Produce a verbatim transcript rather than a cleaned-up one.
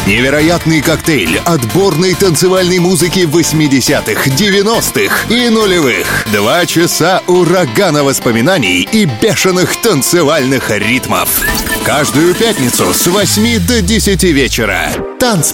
Невероятный коктейль отборной танцевальной музыки восьмидесятых, девяностых и нулевых. Два часа урагана воспоминаний и бешеных танцевальных ритмов. Каждую пятницу с восьми до десяти вечера. Танцпол.